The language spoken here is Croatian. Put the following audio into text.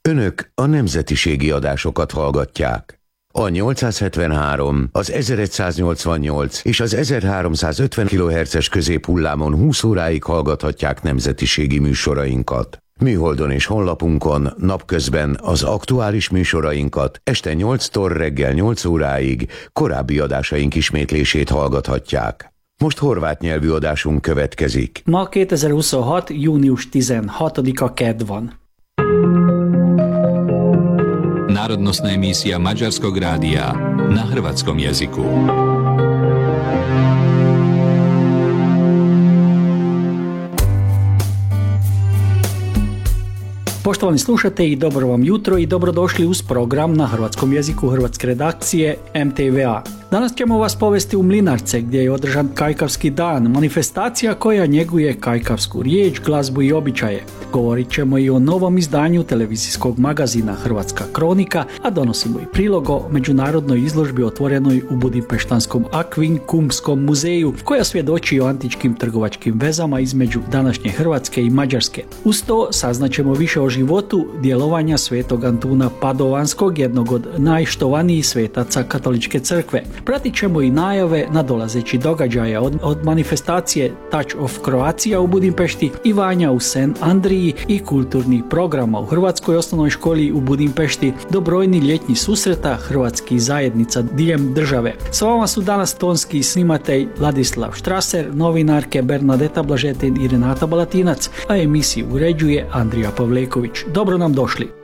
Önök a nemzetiségi adásokat hallgatják. A 873, az 1188 és az 1350 kHz középhullámon 20 óráig hallgathatják nemzetiségi műsorainkat. Műholdon és honlapunkon napközben az aktuális műsorainkat, este 8-tól reggel 8 óráig korábbi adásaink ismétlését hallgathatják. Most horvát nyelvű adásunk következik. Ma 2026. június 16-a kedd van. Narodnosna emisija Mađarskog radija na hrvatskom jeziku. Poštovani slušatelji, dobro vam jutro i dobrodošli uz program na hrvatskom jeziku hrvatske redakcije MTVA. Danas ćemo vas povesti u Mlinarce gdje je održan Kajkavski dan, manifestacija koja njeguje kajkavsku riječ, glazbu i običaje. Govorit ćemo i o novom izdanju televizijskog magazina Hrvatska kronika, a donosimo i prilog o međunarodnoj izložbi otvorenoj u budimpeštanskom Akvinkumskom muzeju, koja svjedoči o antičkim trgovačkim vezama između današnje Hrvatske i Mađarske. Uz to saznaćemo više o životu djelovanja svetog Antuna Padovanskog, jednog od najštovanijih svetaca katoličke crkve. Pratit ćemo i najave nadolazećih događaja od manifestacije Touch of Croatia u Budimpešti, Ivanja u St. Andriji i kulturnih programa u Hrvatskoj osnovnoj školi u Budimpešti do brojnih ljetnih susreta hrvatskih zajednica diljem države. S vama su danas tonski snimatelj Ladislav Štraser, novinarke Bernadeta Blažetin i Renata Balatinac, a emisiju uređuje Andrija Pavleković. Dobro nam došli!